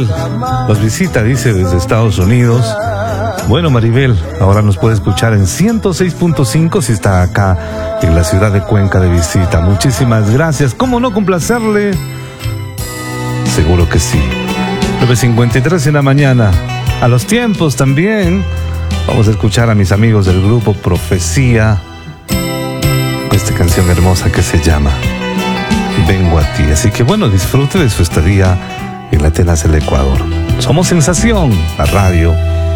Nos visita, dice, desde Estados Unidos. Bueno, Maribel, ahora nos puede escuchar en 106.5 si está acá en la ciudad de Cuenca de visita. Muchísimas gracias. ¿Cómo no complacerle? Seguro que sí. 9:53 en la mañana. A los tiempos también. Vamos a escuchar a mis amigos del grupo Profecía. Esta canción hermosa que se llama Vengo a ti. Así que bueno, disfrute de su estadía en Atenas, el Ecuador. Somos Sensación, la radio